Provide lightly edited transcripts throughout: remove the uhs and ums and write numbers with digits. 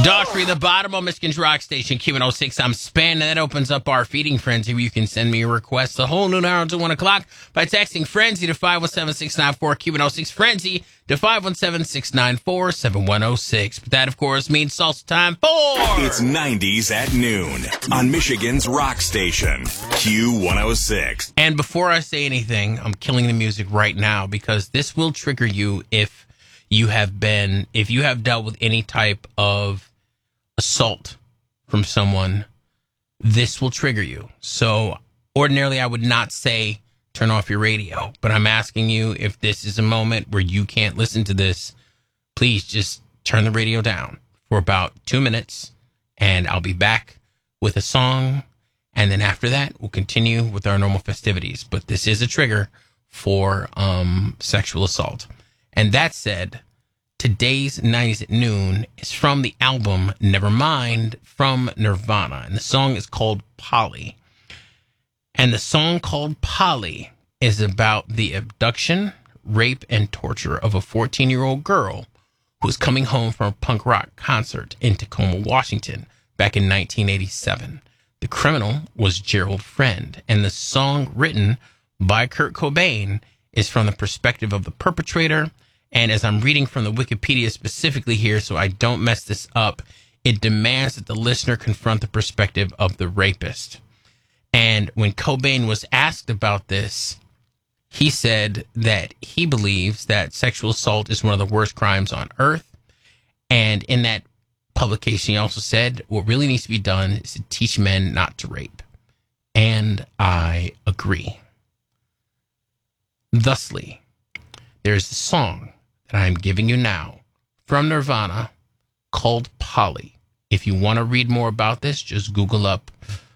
Daughtry, the bottom of Michigan's Rock Station, Q106. I'm Span, and that opens up our feeding frenzy where you can send me a request the whole noon hour until 1 o'clock by texting Frenzy to 517-694 Q106. Frenzy to 517-694-7106. But that, of course, means salsa time for... It's 90s at noon on Michigan's Rock Station, Q106. And before I say anything, I'm killing the music right now because this will trigger you if you have dealt with any type of assault from someone. This will trigger you. So ordinarily I would not say turn off your radio, but I'm asking you, if this is a moment where you can't listen to this, please just turn the radio down for about 2 minutes and I'll be back with a song. And then after that, we'll continue with our normal festivities. But this is a trigger for sexual assault. And that said, today's 90s at noon is from the album Nevermind from Nirvana. And the song is called Polly. And the song called Polly is about the abduction, rape, and torture of a 14-year-old girl who was coming home from a punk rock concert in Tacoma, Washington, back in 1987. The criminal was Gerald Friend, and the song, written by Kurt Cobain, is from the perspective of the perpetrator. And as I'm reading from the Wikipedia specifically here, so I don't mess this up, it demands that the listener confront the perspective of the rapist. And when Cobain was asked about this, he said that he believes that sexual assault is one of the worst crimes on earth. And in that publication, he also said what really needs to be done is to teach men not to rape. And I agree. Thusly, there's a song that I'm giving you now from Nirvana called Polly. If you want to read more about this, just Google up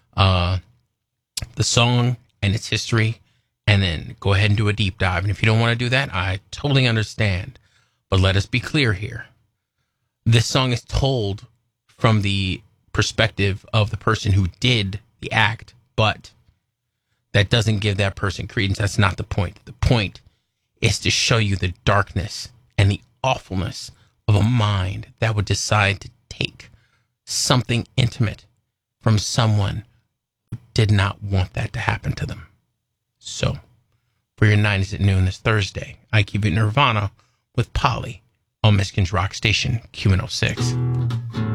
the song and its history, and then go ahead and do a deep dive. And if you don't want to do that, I totally understand. But let us be clear here. This song is told from the perspective of the person who did the act, but that doesn't give that person credence. That's not the point. The point is to show you the darkness and the awfulness of a mind that would decide to take something intimate from someone who did not want that to happen to them. So, for your 90s at noon this Thursday, I keep it Nirvana with Polly on Michigan's Rock Station, Q106.